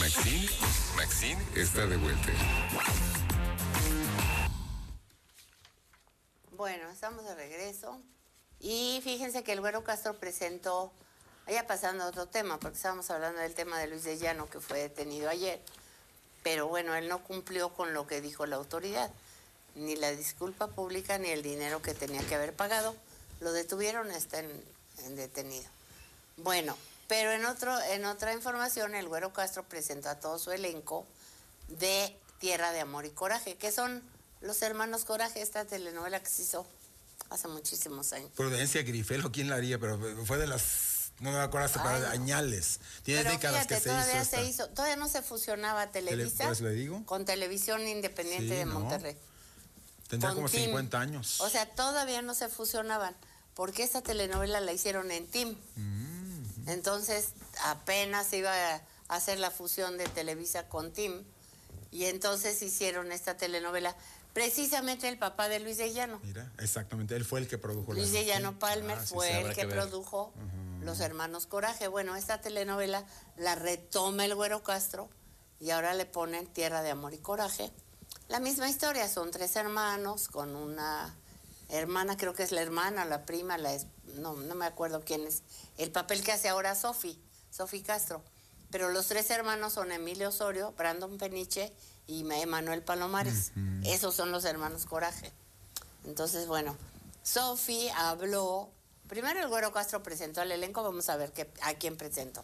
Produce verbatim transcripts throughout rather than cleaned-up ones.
Maxine, Maxine está de vuelta. Bueno, estamos de regreso. Y fíjense que el Güero Castro presentó, ya pasando a otro tema, porque estábamos hablando del tema de Luis de Llano, que fue detenido ayer. Pero bueno, él no cumplió con lo que dijo la autoridad. Ni la disculpa pública, ni el dinero que tenía que haber pagado. Lo detuvieron, está en, en detenido. Bueno, pero en, otro, en otra información, el Güero Castro presentó a todo su elenco de Tierra de Amor y Coraje, que son los hermanos Coraje, esta telenovela que se hizo hace muchísimos años. Prudencia Grifelo, ¿quién la haría? Pero fue de las, no me acuerdo, hasta para añales. Tiene pero décadas fíjate, que se todavía hizo, se hizo. Todavía no se fusionaba Televisa Tele, pues, ¿le digo? con Televisión Independiente sí, de no. Monterrey. Tendrá con como T I M. cincuenta años. O sea, todavía no se fusionaban, porque esta telenovela la hicieron en T I M. Mm-hmm. Entonces, apenas iba a hacer la fusión de Televisa con T I M, y entonces hicieron esta telenovela. Precisamente el papá de Luis de Llano. Mira, exactamente, él fue el que produjo. Luis la de Llano Palmer ah, fue sí, el que, que produjo uh-huh. Los Hermanos Coraje. Bueno, esta telenovela la retoma el Güero Castro y ahora le ponen Tierra de Amor y Coraje. La misma historia, son tres hermanos con una hermana, creo que es la hermana, la prima, la es, no, no me acuerdo quién es, el papel que hace ahora Sofi, Sofi Castro. Pero los tres hermanos son Emilio Osorio, Brandon Peniche y Emanuel Palomares. Uh-huh. Esos son los hermanos Coraje. Entonces, bueno, Sofi habló. Primero el Güero Castro presentó al elenco, vamos a ver qué, a quién presentó.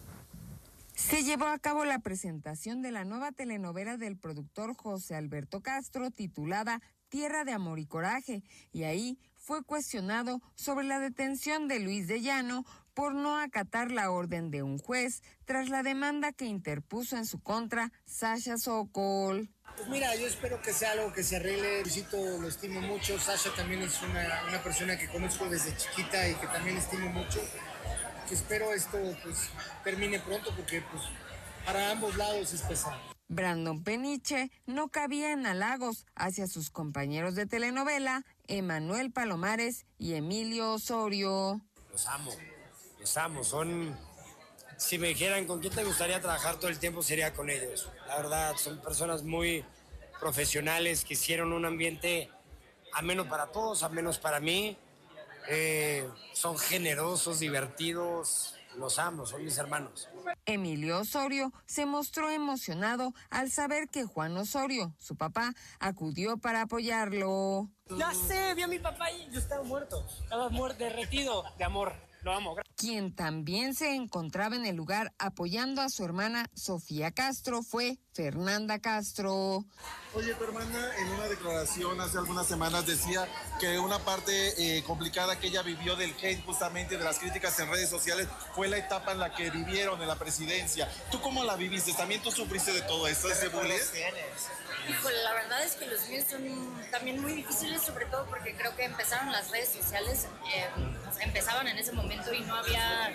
Se llevó a cabo la presentación de la nueva telenovela del productor José Alberto Castro, titulada Tierra de Amor y Coraje, y ahí fue cuestionado sobre la detención de Luis de Llano por no acatar la orden de un juez tras la demanda que interpuso en su contra Sasha Sokol. Pues mira, yo espero que sea algo que se arregle. Luisito lo estimo mucho, Sasha también es una, una persona que conozco desde chiquita y que también estimo mucho. Que espero esto pues termine pronto porque pues para ambos lados es pesado. Brandon Peniche no cabía en halagos hacia sus compañeros de telenovela, Emanuel Palomares y Emilio Osorio. Los amo, los amo, son... Si me dijeran con quién te gustaría trabajar todo el tiempo sería con ellos. La verdad, son personas muy profesionales que hicieron un ambiente ameno para todos, ameno para mí. Eh, son generosos, divertidos, los amo, son mis hermanos. Emilio Osorio se mostró emocionado al saber que Juan Osorio, su papá, acudió para apoyarlo. Ya sé, vi a mi papá y yo estaba muerto, estaba muerto, derretido de amor. Lo amo. Quien también se encontraba en el lugar apoyando a su hermana Sofía Castro fue Fernanda Castro. Oye, tu hermana en una declaración hace algunas semanas decía que una parte eh, complicada que ella vivió del hate, justamente de las críticas en redes sociales, fue la etapa en la que vivieron en la presidencia. ¿Tú cómo la viviste? ¿También tú sufriste de todo esto, de ese bullying? Híjole, la verdad es que los míos son también muy difíciles, sobre todo porque creo que empezaron las redes sociales, eh, empezaban en ese momento y no había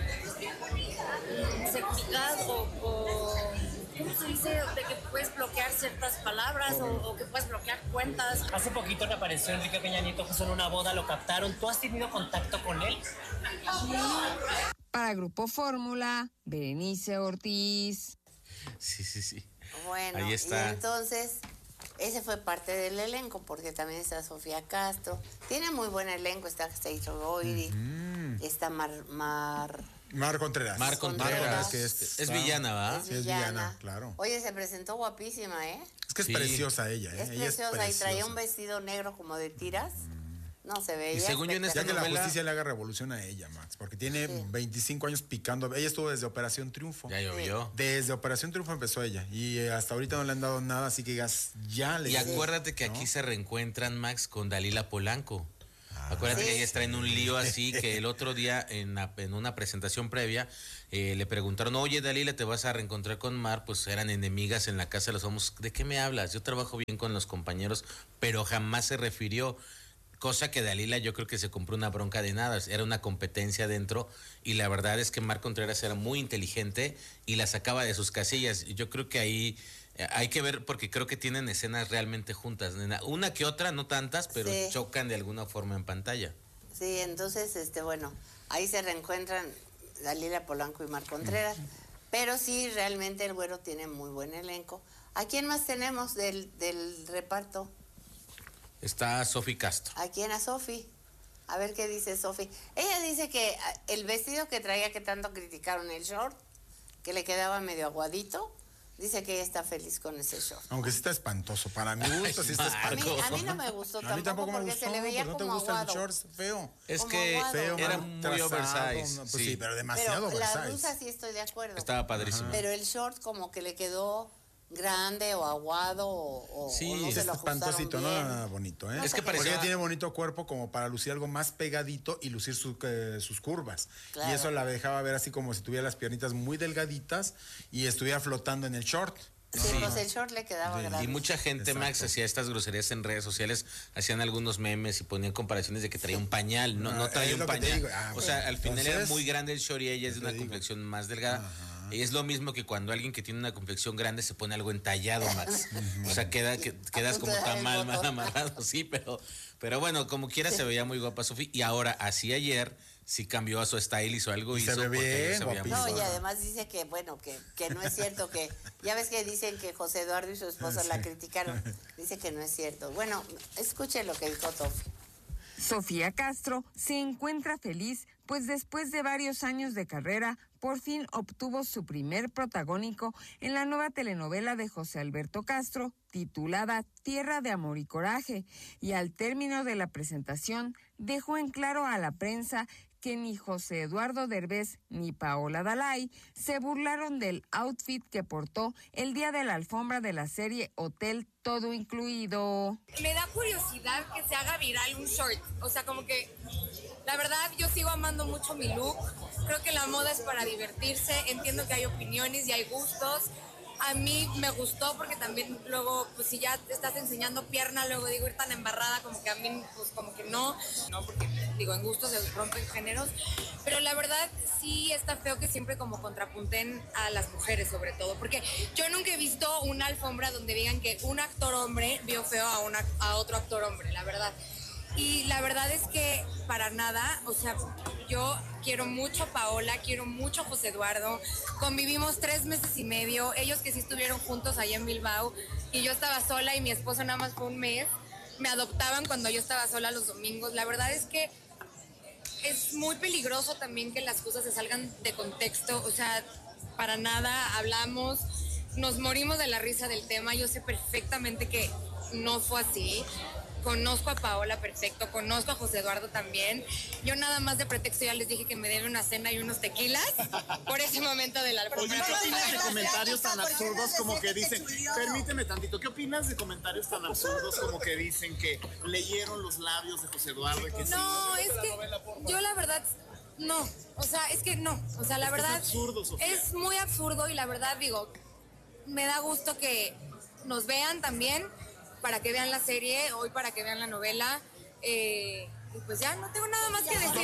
eh, seguridad o, o, ¿cómo se dice? De que puedes bloquear ciertas palabras o, o que puedes bloquear cuentas. Hace poquito me apareció Enrique Peña Nieto, justo en una boda, lo captaron. ¿Tú has tenido contacto con él? Sí. Para Grupo Fórmula, Berenice Ortiz. Sí, sí, sí. Bueno, ahí está. Y entonces... Ese fue parte del elenco, porque también está Sofía Castro. Tiene muy buen elenco, está Stage Goiri, uh-huh. está Mar... Mar... Mar Contreras. Mar Contreras. Contreras. Que es, es villana, ¿va? Es sí, es villana, claro. Oye, se presentó guapísima, ¿eh? Es que es sí. preciosa ella, ¿eh? Es ella preciosa, es preciosa y traía un vestido negro como de tiras. Mm. No se veía. Y según yo en esta ya que novela... la justicia le haga revolución a ella, Max, porque tiene sí. veinticinco años picando. Ella estuvo desde Operación Triunfo. Ya llovió. Sí. Desde Operación Triunfo empezó ella. Y hasta ahorita no le han dado nada, así que ya le... Y acuérdate que ¿no? aquí se reencuentran, Max, con Dalila Polanco. Ah, Acuérdate ¿sí? que ellas traen un lío así, que el otro día en, la, en una presentación previa eh, le preguntaron, oye Dalila, te vas a reencontrar con Mar, pues eran enemigas en la casa de los famosos. ¿De qué me hablas? Yo trabajo bien con los compañeros, pero jamás se refirió. Cosa que Dalila yo creo que se compró una bronca de nada, era una competencia dentro y la verdad es que Mar Contreras era muy inteligente y la sacaba de sus casillas. Yo creo que ahí eh, hay que ver porque creo que tienen escenas realmente juntas, una que otra, no tantas, pero sí. chocan de alguna forma en pantalla. Sí, entonces, este bueno, ahí se reencuentran Dalila Polanco y Mar Contreras. Pero sí, realmente el Güero tiene muy buen elenco. ¿A quién más tenemos del, del reparto? Está Sofi Castro. ¿A quién? A Sofi. A ver qué dice Sofi. Ella dice que el vestido que traía, que tanto criticaron, el short, que le quedaba medio aguadito, dice que ella está feliz con ese short. Aunque sí está espantoso. Para mi gusto sí está espantoso. A mí, a mí no me gustó tampoco, a mí tampoco me porque gustó, se le veía ¿no te como gusta aguado. el shorts? Feo. Es Como que aguado. feo, era mal muy trazado, oversize. no, pues sí. sí, pero demasiado Pero la oversize. blusa sí estoy de acuerdo. Estaba padrísimo. Pero el short como que le quedó grande o aguado o, o- Sí, o no se está lo ajustaron espantosito, no bien. nada bonito, ¿eh? No Es sé que qué- Porque parecía- ella tiene bonito cuerpo como para lucir algo más pegadito y lucir su- eh, sus curvas. Claro. Y eso la dejaba ver así como si tuviera las piernitas muy delgaditas y estuviera flotando en el short. Sí, pues el short le quedaba Sí. grande. Y mucha gente, Exacto. Max, hacía estas groserías en redes sociales, hacían algunos memes y ponían comparaciones de que traía un pañal, no, no Ah, traía es un lo que te pañal. digo. Ah, o sea, bueno. al final era Entonces, muy grande el short y ella es de te una digo. complexión más delgada. Y es lo mismo que cuando alguien que tiene una complexión grande se pone algo entallado, Max. O sea, queda, que, quedas punto como de dar el tamal mal botón. amarrado, sí, pero, pero bueno, como quiera se veía muy guapa Sofía. Y ahora, así ayer, sí cambió a su style, hizo algo Y se hizo ve porque ayer bien, se veía muy No, guapísima. y guapa. además dice que, bueno, que, que no es cierto, que ya ves que dicen que José Eduardo y su esposa la criticaron. Dice que no es cierto. Bueno, escuche lo que dijo Sofi. Sofía Castro se encuentra feliz, pues después de varios años de carrera, por fin obtuvo su primer protagónico en la nueva telenovela de José Alberto Castro, titulada Tierra de Amor y Coraje, y al término de la presentación dejó en claro a la prensa que ni José Eduardo Derbez ni Paola Dalai se burlaron del outfit que portó el día de la alfombra de la serie Hotel Todo Incluido. Me da curiosidad que se haga viral un short, o sea, como que la verdad yo sigo amando mucho mi look, creo que la moda es para divertirse, entiendo que hay opiniones y hay gustos. A mí me gustó porque también luego, pues si ya te estás enseñando pierna, luego digo ir tan embarrada como que a mí, pues como que no, no, porque digo, en gustos se rompen géneros, pero la verdad sí está feo que siempre como contrapunten a las mujeres sobre todo, porque yo nunca he visto una alfombra donde digan que un actor hombre vio feo a, una, a otro actor hombre, la verdad. Y la verdad es que para nada, o sea, yo quiero mucho a Paola, quiero mucho a José Eduardo, convivimos tres meses y medio, ellos que sí estuvieron juntos allá en Bilbao, y yo estaba sola y mi esposo nada más fue un mes, me adoptaban cuando yo estaba sola los domingos, la verdad es que es muy peligroso también que las cosas se salgan de contexto, o sea, para nada hablamos, nos morimos de la risa del tema, yo sé perfectamente que no fue así. Conozco a Paola perfecto, conozco a José Eduardo también. Yo nada más de pretexto ya les dije que me debe una cena y unos tequilas por ese momento de la Oye, ¿qué opinas de comentarios tan absurdos como que dicen, permíteme tantito, ¿qué opinas de comentarios tan absurdos como que dicen que leyeron los labios de José Eduardo y que sí? No, es que yo la verdad, no, o sea, es que no, o sea, la Es que es verdad absurdo, Sofía. es muy absurdo y la verdad digo, me da gusto que nos vean también, para que vean la serie, hoy para que vean la novela, eh, y pues ya no tengo nada más que decir.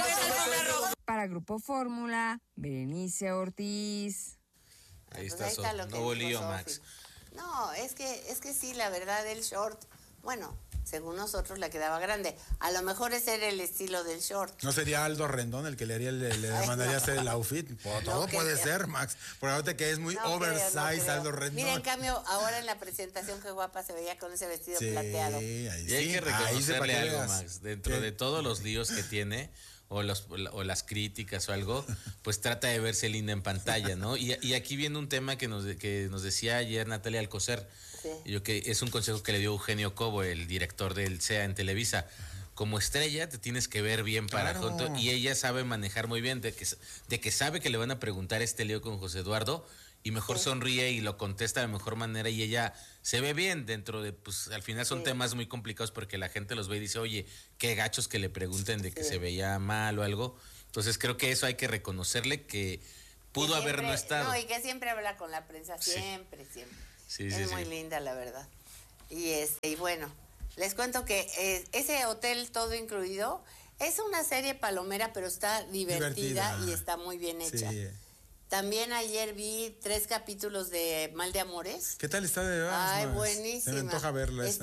Para Grupo Fórmula, Berenice Ortiz. Ahí Pues está, ahí está Sof. lo que No hubo dijo lío, Sofi. Max. No, es que, es que sí, la verdad, el short, bueno, según nosotros le quedaba grande. A lo mejor ese era el estilo del short. ¿No sería Aldo Rendón el que le haría el- le, le Ay, mandaría no. a hacer el outfit? Por todo que puede sea. ser, Max. Por ahorita que es muy No creo, no oversize creo. Aldo Rendón. Mira, en cambio, ahora en la presentación, qué guapa se veía con ese vestido Sí, plateado. ahí Y hay sí. que Ahí sí, para reconocerle que algo, veas. Max. Dentro ¿Qué? de todos los líos que tiene, o, los, o las críticas o algo, pues trata de verse linda en pantalla, ¿no? Y, y aquí viene un tema que nos, de- que nos decía ayer Natalia Alcocer, Sí. yo que es un consejo que le dio Eugenio Cobo, el director del C E A en Televisa. Como estrella te tienes que ver bien para Claro. junto, y ella sabe manejar muy bien, de que, de que sabe que le van a preguntar este lío con José Eduardo, y mejor sonríe y lo contesta de mejor manera, y ella se ve bien dentro de, pues al final son Sí. temas muy complicados porque la gente los ve y dice, oye, qué gachos que le pregunten de que Sí. se veía mal o algo. Entonces creo que eso hay que reconocerle que pudo Que haber no siempre- estado. No, y que siempre habla con la prensa, Sí. siempre, siempre. Sí, es sí, muy sí. linda, la verdad. Y este, y bueno, les cuento que eh, ese Hotel Todo Incluido es una serie palomera, pero está divertida, Divertida. y está muy bien hecha. Sí. También ayer vi tres capítulos de Mal de Amores. ¿Qué tal está de veras, Ay, Max? buenísima. Se me antoja verla. Está